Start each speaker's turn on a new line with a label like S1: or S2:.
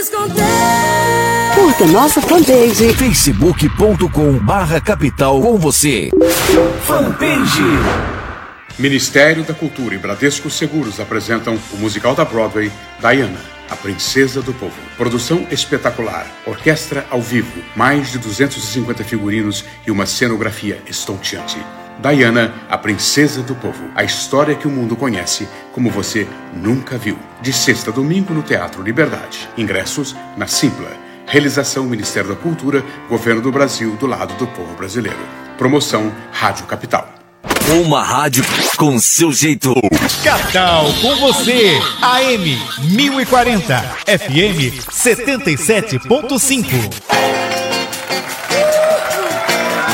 S1: Curta nossa fanpage
S2: facebook.com/capital com você. Fanpage.
S3: Ministério da Cultura e Bradesco Seguros apresentam o musical da Broadway, Diana, a Princesa do Povo. Produção espetacular, orquestra ao vivo, mais de 250 figurinos e uma cenografia estonteante. Diana, a Princesa do Povo. A história que o mundo conhece como você nunca viu. De sexta a domingo no Teatro Liberdade. Ingressos na Simpla. Realização Ministério da Cultura, Governo do Brasil, do lado do povo brasileiro. Promoção Rádio Capital.
S2: Uma rádio com seu jeito.
S4: Capital com você. AM 1040, FM 77.5.